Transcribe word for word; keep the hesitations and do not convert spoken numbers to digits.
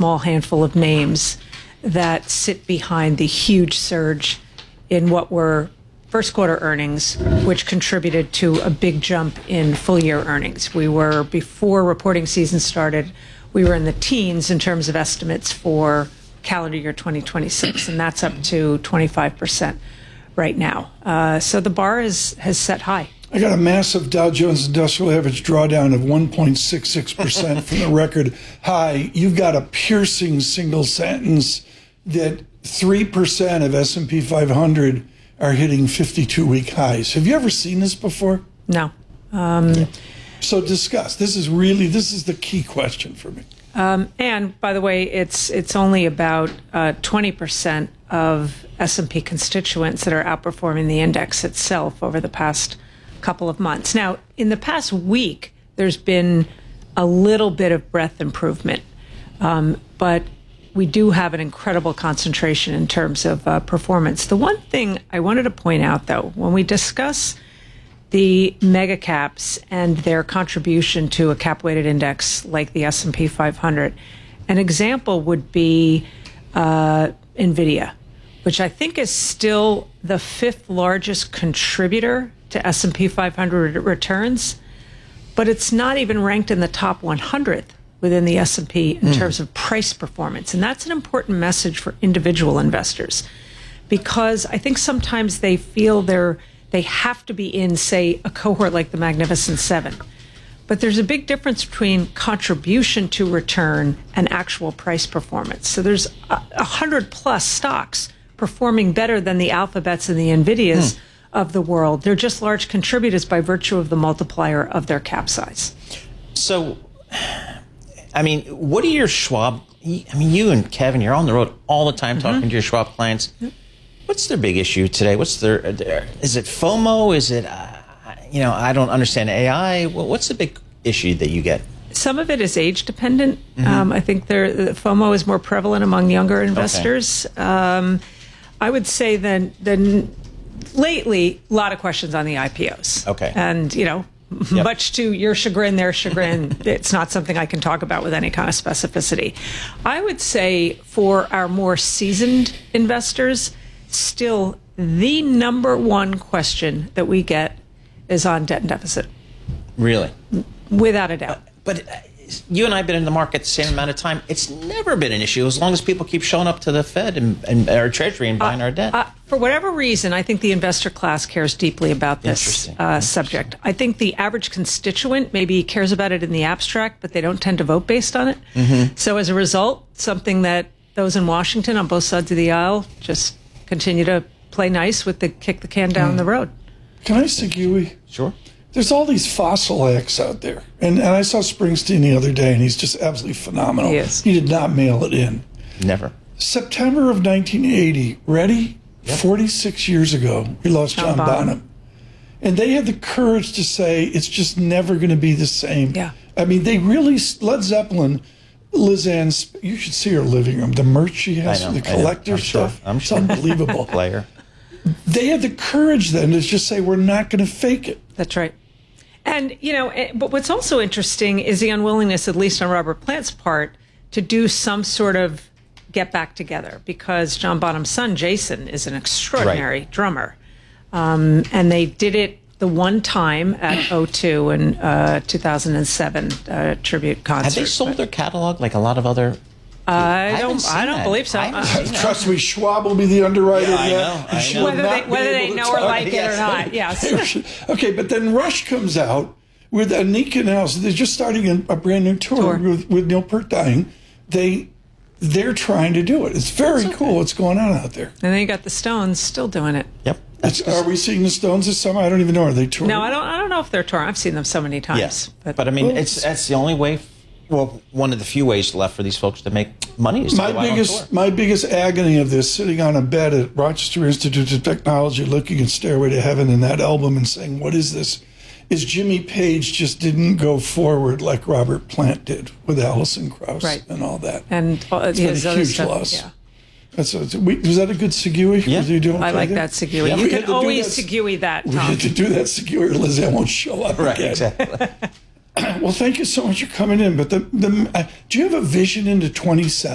small handful of names that sit behind the huge surge in what were first quarter earnings, which contributed to a big jump in full year earnings. We were, before reporting season started, we were in the teens in terms of estimates for calendar year twenty twenty-six, and that's up to twenty-five percent right now. Uh, so the bar is, has set high. I got a massive Dow Jones Industrial Average drawdown of one point six six percent from the record high. You've got a piercing single sentence that three percent of S and P five hundred are hitting fifty-two week highs. Have you ever seen this before? No. Um, yeah. So discuss. This is really, this is the key question for me. Um, and by the way, it's it's only about uh, twenty percent of S and P constituents that are outperforming the index itself over the past couple of months. Now, in the past week, there's been a little bit of breadth improvement, um, but we do have an incredible concentration in terms of uh, performance. The one thing I wanted to point out, though, when we discuss the mega caps and their contribution to a cap-weighted index like the S and P five hundred, an example would be uh, NVIDIA, which I think is still the fifth largest contributor to S and P five hundred returns, but it's not even ranked in the top one hundredth within the S and P in mm. terms of price performance. And that's an important message for individual investors, because I think sometimes they feel they're they have to be in, say, a cohort like the Magnificent Seven. But there's a big difference between contribution to return and actual price performance. So there's a, a hundred plus stocks performing better than the Alphabets and the NVIDIAs mm. of the world. They're just large contributors by virtue of the multiplier of their cap size. So, I mean, what are your Schwab, I mean, you and Kevin, you're on the road all the time talking mm-hmm. to your Schwab clients. Mm-hmm. What's their big issue today? What's their, is it FOMO? Is it, uh, you know, I don't understand A I. What's the big issue that you get? Some of it is age dependent. Mm-hmm. Um, I think there, the FOMO is more prevalent among younger investors. Okay. Um, I would say then, then lately, a lot of questions on the I P Os. Okay. And, you know, yep. much to your chagrin, their chagrin, it's not something I can talk about with any kind of specificity. I would say for our more seasoned investors, still the number one question that we get is on debt and deficit. Really? Without a doubt. Uh, but uh, you and I have been in the market the same amount of time. It's never been an issue as long as people keep showing up to the Fed and, and our Treasury and buying uh, our debt. Uh, for whatever reason, I think the investor class cares deeply about this Interesting. Uh, Interesting. subject. I think the average constituent maybe cares about it in the abstract, but they don't tend to vote based on it. Mm-hmm. So as a result, something that those in Washington on both sides of the aisle just continue to play nice with the kick the can down mm. the road. Can I say, Huey? Sure. There's all these fossil acts out there. And, and I saw Springsteen the other day, and he's just absolutely phenomenal. He is. He did not mail it in. Never. September of nineteen eighty, ready? Yep. forty-six years ago, we lost John, John Bonham. Bonham. And they had the courage to say, it's just never going to be the same. Yeah. I mean, they really, Led Zeppelin, Liz Ann, you should see her living room. The merch she has, know, the collector I'm stuff, sure. I'm it's sure. unbelievable. Player. They had the courage then to just say, we're not going to fake it. That's right. And, you know, but what's also interesting is the unwillingness, at least on Robert Plant's part, to do some sort of get back together, because John Bonham's son, Jason, is an extraordinary right. drummer. Um, and they did it the one time at O two in uh, two thousand seven uh, tribute concert. Have they sold but, their catalog like a lot of other... I, I don't. I don't that. believe so. Uh, Trust me, Schwab will be the underwriter. Yeah, I yet, know. I know. Whether they, whether they know or like it or not. Yes. Okay, but then Rush comes out with Anika now. So they're just starting a, a brand new tour, tour. With, with Neil Peart dying. They they're trying to do it. It's very okay. cool what's going on out there. And then you got the Stones still doing it. Yep. It's, are we seeing the Stones this summer? I don't even know. Are they touring? No, I don't. I don't know if they're touring. I've seen them so many times. Yes, but, but I mean, well, it's that's the only way. Well, one of the few ways left for these folks to make money is to my go out biggest on tour. My biggest agony of this, sitting on a bed at Rochester Institute of Technology, looking at Stairway to Heaven and that album and saying, "What is this?" is Jimmy Page just didn't go forward like Robert Plant did with Alison Krauss right. and all that. And uh, it's been a huge stuff, loss. Yeah. That's a, we, was that a good Segui? Yeah. Was he doing I okay like there? that Segui. Yeah. You We can had to do always that- Segui that, Tom. We had to do that Segui or Lizanne won't show up Right, again. exactly. Well, thank you so much for coming in. But the, the uh, do you have a vision into twenty-seven?